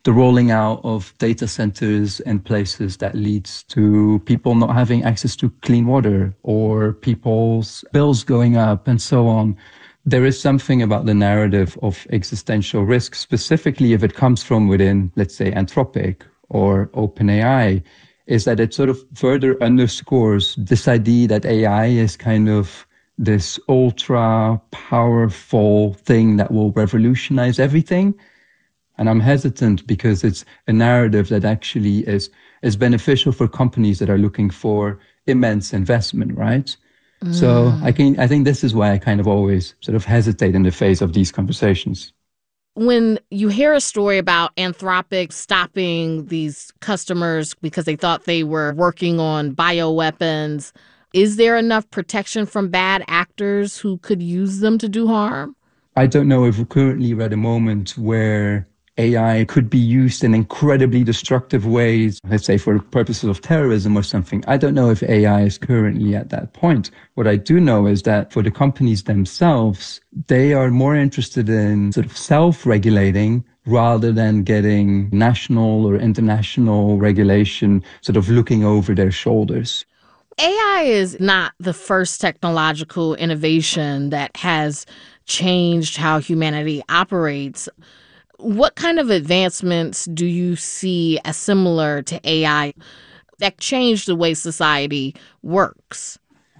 the rolling out of data centers and places that leads to people not having access to clean water or people's bills going up and so on. There is something about the narrative of existential risk, specifically if it comes from within, let's say, Anthropic or OpenAI, is that it sort of further underscores this idea that AI is kind of this ultra powerful thing that will revolutionize everything. And I'm hesitant because it's a narrative that actually is beneficial for companies that are looking for immense investment, right? So I think this is why I kind of always sort of hesitate in the face of these conversations. When you hear a story about Anthropic stopping these customers because they thought they were working on bioweapons, is there enough protection from bad actors who could use them to do harm? I don't know if currently we're at a moment where AI could be used in incredibly destructive ways, let's say for purposes of terrorism or something. I don't know if AI is currently at that point. What I do know is that for the companies themselves, they are more interested in sort of self-regulating rather than getting national or international regulation sort of looking over their shoulders. AI is not the first technological innovation that has changed how humanity operates. What kind of advancements do you see as similar to AI that change the way society works?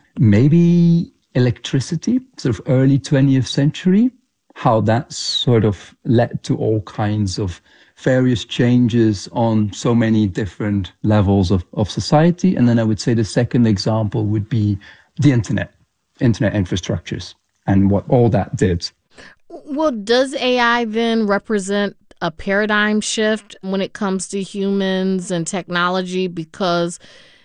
Maybe electricity, sort of early 20th century, how that sort of led to all kinds of various changes on so many different levels of society. And then I would say the second example would be the internet infrastructures and what all that did. Well, does AI then represent a paradigm shift when it comes to humans and technology because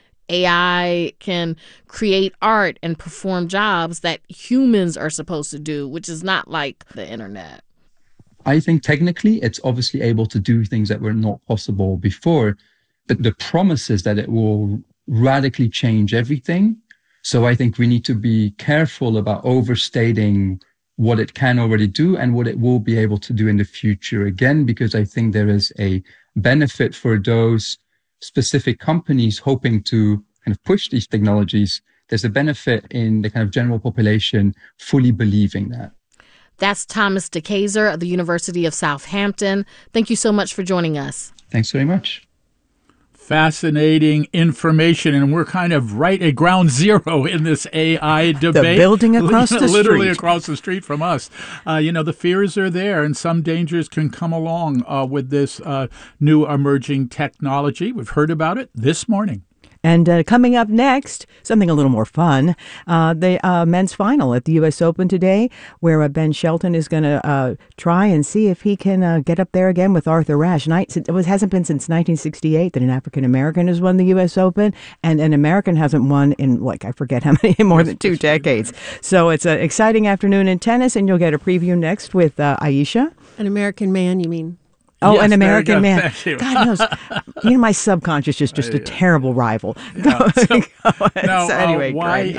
AI can create art and perform jobs that humans are supposed to do, which is not like the internet? I think technically it's obviously able to do things that were not possible before, but the promise is that it will radically change everything. So I think we need to be careful about overstating what it can already do and what it will be able to do in the future again, because I think there is a benefit for those specific companies hoping to kind of push these technologies. There's a benefit in the kind of general population fully believing that. That's Thomas DeKeyser of the University of Southampton. Thank you so much for joining us. Thanks very much. Fascinating information, and we're kind of right at ground zero in this AI debate. The building across the street. Literally across the street from us. The fears are there, and some dangers can come along with this new emerging technology. We've heard about it this morning. And coming up next, something a little more fun, the men's final at the U.S. Open today, where Ben Shelton is going to try and see if he can get up there again with Arthur Ashe. It hasn't been since 1968 that an African-American has won the U.S. Open, and an American hasn't won in, I forget how many, more than 2 decades. So it's an exciting afternoon in tennis, and you'll get a preview next with Aisha. An American man, you mean? Oh, yes, an American man. God knows. My subconscious is just a terrible rival. Yeah. Anyway,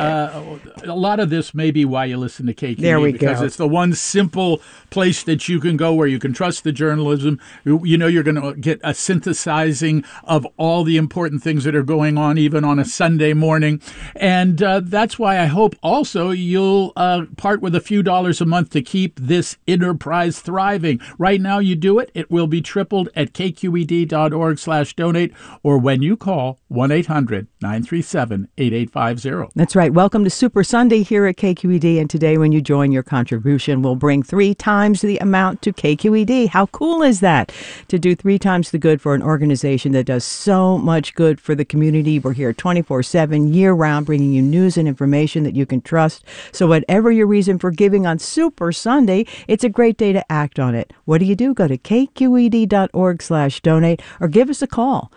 a lot of this may be why you listen to KQED. There we because go. It's the one simple place that you can go where you can trust the journalism. You're going to get a synthesizing of all the important things that are going on, even on a Sunday morning. And that's why I hope also you'll part with a few dollars a month to keep this enterprise thriving. Right now you do it. It will be tripled at kqed.org/donate or when you call 1-800-937-8850. That's right. Welcome to Super Sunday here at KQED. And today when you join, your contribution will bring 3 times the amount to KQED. How cool is that? To do 3 times the good for an organization that does so much good for the community. We're here 24/7, year-round, bringing you news and information that you can trust. So whatever your reason for giving on Super Sunday, it's a great day to act on it. What do? Go to kqed.org/donate or give us a call,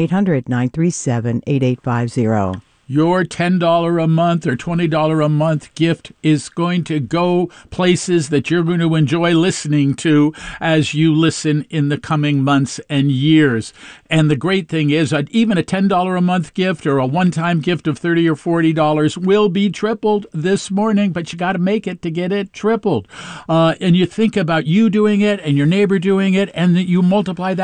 1-800-937-8850. Your $10 a month or $20 a month gift is going to go places that you're going to enjoy listening to as you listen in the coming months and years. And the great thing is that even a $10 a month gift or a one-time gift of $30 or $40 will be tripled this morning, but you got to make it to get it tripled. And you think about you doing it and your neighbor doing it, and that you multiply that